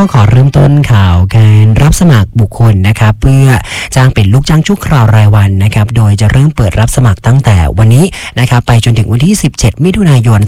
ขอเริ่มต้นข่าวการรับสมัครบุคคลนะครับเพื่อจ้างเป็นลูกจ้างชั่วคราวรายวันนะครับโดยจะเริ่มเปิดรับสมัครตั้งแต่วันนี้นะครับไปจนถึงวันที่17มิถุนายน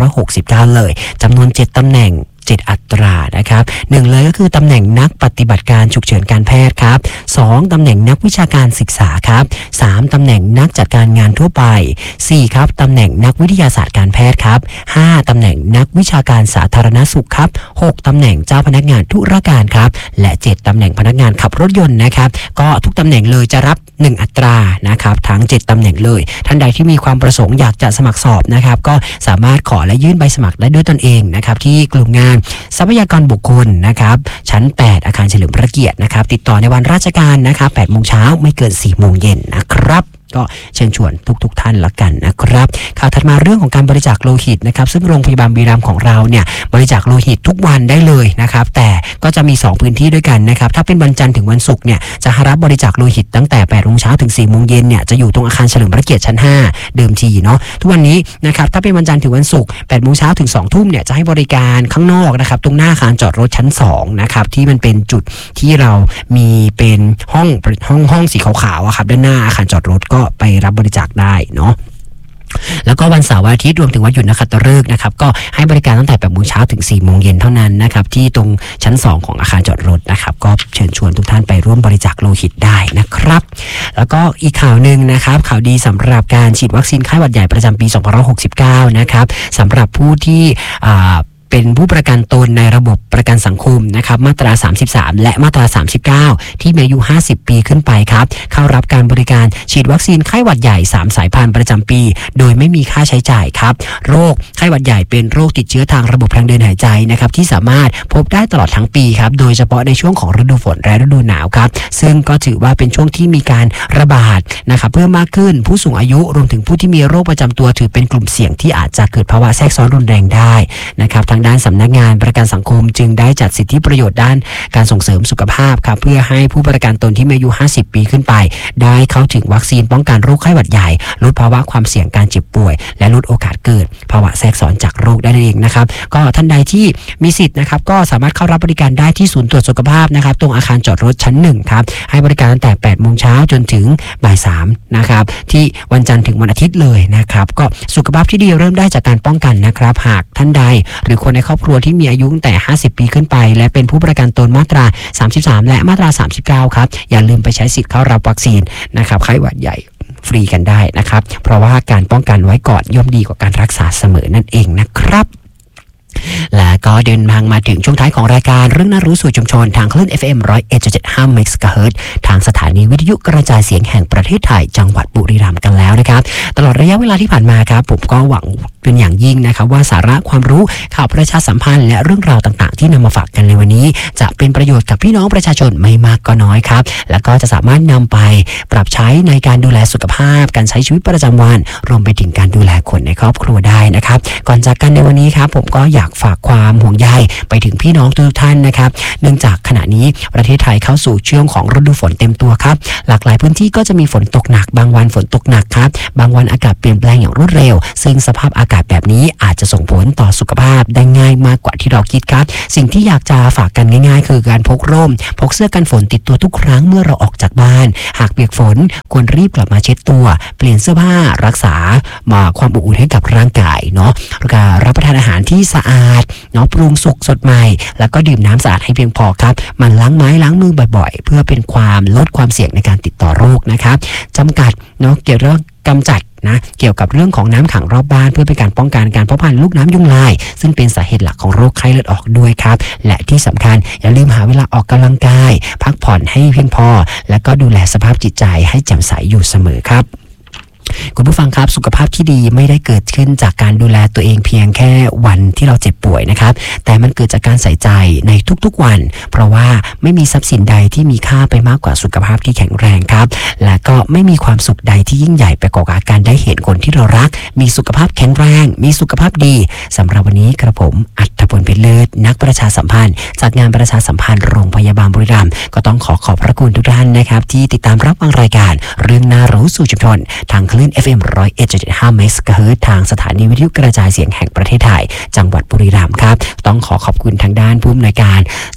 2569เลยจำนวน7ตำแหน่ง7อัตรานะครับ1เลยก็คือตำแหน่งนักปฏิบัติการฉุกเฉินการแพทย์ครับ2ตำแหน่งนักวิชาการศึกษาครับ3ตำแหน่งนักจัดการงานทั่วไป4ครับตำแหน่งนักวิทยาศาสตร์การแพทย์ครับ5ตำแหน่งนักวิชาการสาธารณสุขครับ6ตำแหน่งเจ้าพนักงานธุรการครับและ7ตำแหน่งพนักงานขับรถยนต์นะครับก็ทุกตำแหน่งเลยจะรับ1อัตรานะครับทั้ง7ตำแหน่งเลยท่านใดที่มีความประสงค์อยากจะสมัครสอบนะครับก็สามารถขอและยื่นใบสมัครได้ด้วยตนเองนะครับที่กลุ่มงานทรัพยากรบุคคลนะครับชั้น8อาคารเฉลิมพระเกียรตินะครับติดต่อในวันราชการนะครับ 8 โมงเช้าไม่เกิน 4 โมงเย็นนะครับก็เชิญชวนทุกท่านละกันนะครับข่าวถัดมาเรื่องของการบริจาคโลหิตนะครับซึ่งโรงพยาบาลบุรีรัมย์ของเราเนี่ยบริจาคโลหิตทุกวันได้เลยนะครับแต่ก็จะมี2พื้นที่ด้วยกันนะครับถ้าเป็นวันจันทร์ถึงวันศุกร์เนี่ยจะรับบริจาคโลหิตตั้งแต่ 8 โมงเช้าถึง 4 โมงเย็นเนี่ยจะอยู่ตรงอาคารเฉลิมพระเกียรติชั้น 5เดิมทีเนาะทุกวันนี้นะครับถ้าเป็นวันจันทร์ถึงวันศุกร์ 8 โมงเช้าถึง 2 ทุ่มเนี่ยจะให้บริการข้างนอกนะครับตรงหน้าอาคารจอดรถชั้น2นะครับที่มันเป็นจุดที่เรามีเป็นห้องสีขาวๆอะครับด้านหน้าอาคารจอดรถก็ไปรับบริจาคได้เนาะแล้วก็วันเสาร์วันอาทิตย์รวมถึงวันหยุดนักขัตฤกษ์นะครับก็ให้บริการตั้งแต่ 8 โมงเช้าถึง 4 โมงเย็นเท่านั้นนะครับที่ตรงชั้น2ของอาคารจอดรถนะครับก็เชิญชวนทุกท่านไปร่วมบริจาคโลหิตได้นะครับแล้วก็อีกข่าวนึงนะครับข่าวดีสำหรับการฉีดวัคซีนไข้หวัดใหญ่ประจำปี2569นะครับสำหรับผู้ที่เป็นผู้ประกันตนในระบบประกันสังคมนะครับมาตรา33และมาตรา39ที่มีอายุ50ปีขึ้นไปครับเข้ารับการบริการฉีดวัคซีนไข้หวัดใหญ่3สายพันธุ์ประจำปีโดยไม่มีค่าใช้จ่ายครับโรคไข้หวัดใหญ่เป็นโรคติดเชื้อทางระบบทางเดินหายใจนะครับที่สามารถพบได้ตลอดทั้งปีครับโดยเฉพาะในช่วงของฤดูฝนและฤดูหนาวครับซึ่งก็ถือว่าเป็นช่วงที่มีการระบาดนะครับเพิ่มมากขึ้นผู้สูงอายุรวมถึงผู้ที่มีโรคประจำตัวถือเป็นกลุ่มเสี่ยงที่อาจจะเกิดภาวะแทรกซ้อนรุนแรงได้นะครับด้านสำนักงานประกันสังคมจึงได้จัดสิทธิประโยชน์ด้านการส่งเสริมสุขภาพครับเพื่อให้ผู้ประกันตนที่มีอายุ50ปีขึ้นไปได้เข้าถึงวัคซีนป้องกันโรคไข้หวัดใหญ่ลดภาวะความเสี่ยงการเจ็บป่วยและลดโอกาสเกิดภาวะแทรกซ้อนจากโรคได้เองนะครับก็ท่านใดที่มีสิทธิ์นะครับก็สามารถเข้ารับบริการได้ที่ศูนย์ตรวจสุขภาพนะครับตรงอาคารจอดรถชั้น1ครับให้บริการตั้งแต่ 8 โมงเช้าจนถึงบ่าย 3นะครับที่วันจันทร์ถึงวันอาทิตย์เลยนะครับก็สุขภาพที่ดีเริ่มได้จากการป้องกันนะครับหากท่านใดหรือคนในครอบครัวที่มีอายุตั้งแต่50ปีขึ้นไปและเป็นผู้ประกันตนมาตรา33และมาตรา39ครับอย่าลืมไปใช้สิทธิ์เข้ารับวัคซีนนะครับไข้หวัดใหญ่ฟรีกันได้นะครับเพราะว่าการป้องกันไว้ก่อนย่อมดีกว่าการรักษาเสมอนั่นเองนะครับและก็เดินทางมาถึงช่วงท้ายของรายการเรื่องน่ารู้สู่ชุมชนทางคลื่น FM 101.75 MHz ทางสถานีวิทยุกระจายเสียงแห่งประเทศไทยจังหวัดบุรีรัมย์กันแล้วนะครับตลอดระยะเวลาที่ผ่านมาครับผมก็หวังเป็นอย่างยิ่งนะครับว่าสาระความรู้ข่าวประชาสัมพันธ์และเรื่องราวต่างๆที่นำมาฝากกันในวันนี้จะเป็นประโยชน์กับพี่น้องประชาชนไม่มากก็น้อยครับและก็จะสามารถนำไปปรับใช้ในการดูแลสุขภาพการใช้ชีวิตประจำวันรวมไปถึงการดูแลคนในครอบครัวได้นะครับก่อนจากกันในวันนี้ครับผมก็อยากฝากความห่วงใยไปถึงพี่น้องทุกท่านนะครับเนื่องจากขณะนี้ประเทศไทยเข้าสู่ช่วงของฤดูฝนเต็มตัวครับหลากหลายพื้นที่ก็จะมีฝนตกหนักบางวันฝนตกหนักครับบางวันอากาศเปลี่ยนแปลงอย่างรวดเร็วซึ่งสภาพอากาศแบบนี้อาจจะส่งผลต่อสุขภาพได้ง่ายมากกว่าที่เราคิดครับสิ่งที่อยากจะฝากกันง่ายๆคือการพกร่มพกเสื้อกันฝนติดตัวทุกครั้งเมื่อเราออกจากบ้านหากเปียกฝนควรรีบกลับมาเช็ดตัวเปลี่ยนเสื้อผ้ารักษาความอบอุ่นให้กับร่างกายเนาะรับประทานอาหารที่สะอาดเนาะปรุงสุกสดใหม่แล้วก็ดื่มน้ำสะอาดให้เพียงพอครับมันล้างไม้ล้างมือบ่อยๆเพื่อเป็นความลดความเสี่ยงในการติดต่อโรคนะครับจำกัดเนาะเกี่ยวกับกำจัดนะเกี่ยวกับเรื่องของน้ำขังรอบบ้านเพื่อเป็นการป้องกันการเพาะพันธุ์ลูกน้ำยุงลายซึ่งเป็นสาเหตุหลักของโรคไข้เลือดออกด้วยครับและที่สำคัญอย่าลืมหาเวลาออกกำลังกายพักผ่อนให้เพียงพอและก็ดูแลสภาพจิตใจให้แจ่มใสอยู่เสมอครับคุณผู้ฟังครับสุขภาพที่ดีไม่ได้เกิดขึ้นจากการดูแลตัวเองเพียงแค่วันที่เราเจ็บป่วยนะครับแต่มันเกิดจากการใส่ใจในทุกๆวันเพราะว่าไม่มีทรัพย์สินใดที่มีค่าไปมากกว่าสุขภาพที่แข็งแรงครับและก็ไม่มีความสุขใดที่ยิ่งใหญ่ไปกว่าการได้เห็นคนที่เรารักมีสุขภาพแข็งแรงมีสุขภาพดีสำหรับวันนี้กระผมอัธพล เพชรเลิศนักประชาสัมพันธ์จากงานประชาสัมพันธ์โรงพยาบาลบุรีรัมย์ก็ต้องขอบพระคุณทุกท่านนะครับที่ติดตามรับฟังรายการเรื่องน่ารู้สู่ชุมชนทางคลื่น FM 101.75 MHz ทางสถานีวิทยุกระจายเสียงแห่งประเทศไทยจังหวัดบุรีรัมย์ครับต้องขอบคุณทางด้านผู้อำนวยการสำนัก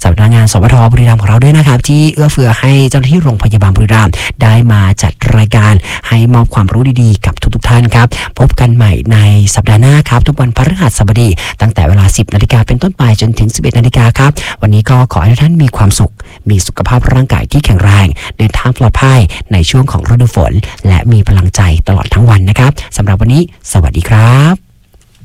สวทบุรีรัมย์ของเราด้วยนะครับที่เอื้อเฟื้อให้เจ้าหน้าที่โรงพยาบาลบุรีรัมย์ได้มาจัดรายการให้มอบความรู้ดีๆกับทุกๆท่านครับพบกันใหม่ในสัปดาห์หน้าครับทุกวันพฤหัสบดีตั้งแต่เวลา 10 นาฬิกาเป็นต้นไปจนถึง 11 นาฬิกาครับวันนี้ก็ขอให้ท่านมีความสุขมีสุขภาพร่างกายที่แข็งแรงเดินทางปลอดภัยในช่วงของฤดูฝนและมีพลังใจตลอดทั้งวันนะครับสำหรับวันนี้สวัสดีครับ